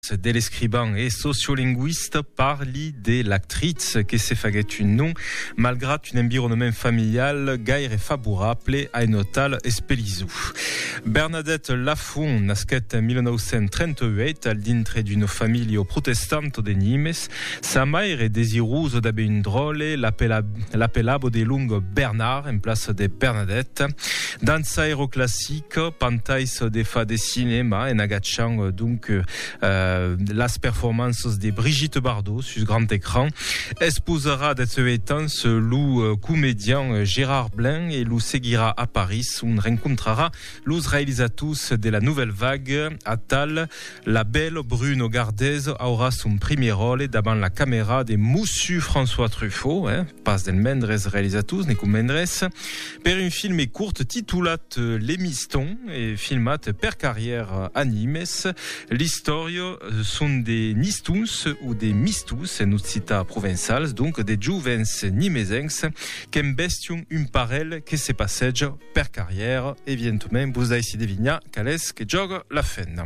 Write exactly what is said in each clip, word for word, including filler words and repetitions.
dell'escrivain e sociolinguiste parli de l'actrice che se faguet un nom malgrat un environnement familial gaire favorable a un tal espelizou. Bernadette Lafont nasquet en millenausent trenta-huit al dintre d'une famiglia protestante de Nimes. Sa mère est désireuse d'aber un drole, l'appellabo de lungo Bernard en place de Bernadette. Dansa aéroclassique, pantais de fa de cinéma en agachant donc euh, las performances de Brigitte Bardot sur grand écran. Esposera d'être lou comédien Gérard Blin et lou seguira à Paris. On rencontrera los realizatus de la nouvelle vague. A tal, la belle Bruno Gardez aura son premier rôle davant la caméra de Moussu François Truffaut, hein, pas del Mendres realizatus, ne cum Mendres, per un film court titulat Les Mistons et filmat per carrière animes. L'historio sont des Nistuns ou des Mistus en ucita provençals, donc des juvens nimesencs qu'en bestion un parel que se passage per carrière. Evidentement, vous avez si devina qu'ales que jogue la fin.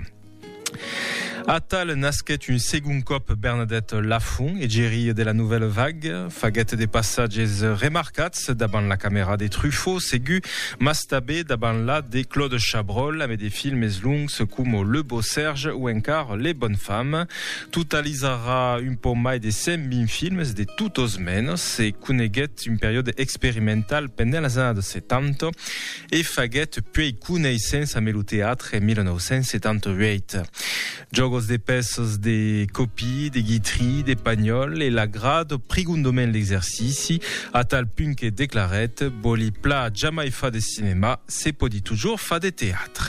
Atal nasquet un second cop Bernadette Lafont et Jerry de la nouvelle vague, faguet des passages remarquats davant la caméra des Truffaut, segu mastabé davant la de Claude Chabrol, avec des films longs comme Le Beau Serge ou encore Les Bonnes Femmes. Totalisera un po mai de cinq mille films de toutes menos et coneguet une période expérimentale pendant les années setanta et faguet puis connaissance avec le théâtre en millenausent setanta-huit. Jogos de pesos, de copies, de guitries, de pagnols et la grade prigundomen l'exercici a tal punt que déclaret boli pla jamais fa de cinéma, c'est podi toujours fa de théâtre.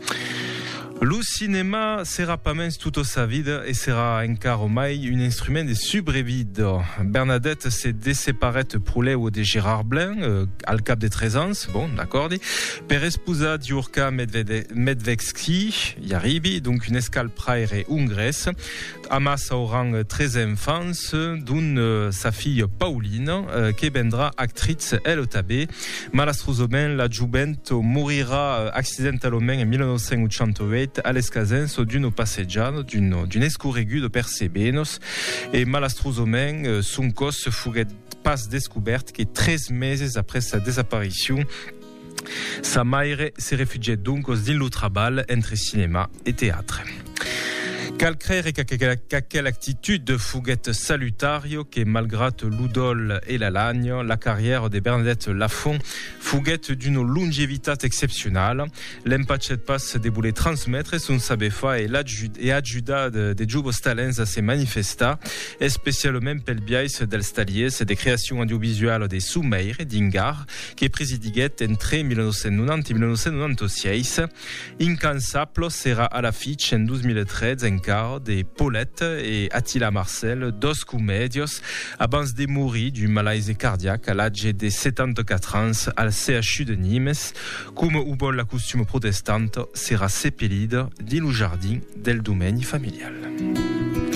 Le cinéma sera pas mens toute sa vida et sera encara mai un instrument de subrevido. Bernadette s'est déséparée pour ou de Gérard Blin euh, al cap de treize ans, bon d'accord, per esposa Diurka Medvecki, Yaribi, donc une escale praire hongres. Amas aurang treize enfants, dont euh, sa fille Pauline, euh, qui vendra actrice elle tabé. Malastrusomen, la Jubento mourira euh, accidentellement en millenausent ottantotto a l'escasens d'une passeggiata d'une d'une escorregu de Persebenos et malastrusomen son cos fuguet pas découverte que treize meses après sa disparition. Sa mère s'est réfugiée donc dans le travail entre cinéma et théâtre. Calcrere qu'à quelle attitude fuguette salutario que malgré l'udol et la lagne, la carrière de Bernadette Lafont fuguette d'une longévité exceptionnelle. L'empachet passe de voler transmettre son sabefa et l'adjuda de jubos talents se manifesta, spécialement pel biais del stalies des créations audiovisuelles de Soumeir et d'Ingar, qui présidiguet entre millenausent nonanta et millenausent nonantasei. Incansable sera à l'affiche en douze mille treize en de Paulette et Attila Marcel, dos comedios, abans de mourir du malaise cardiaque à l'âge de setanta-quatre ans al C H U de Nimes, comme ubol la costume protestante sera sépelide dans le jardin del domaine familial.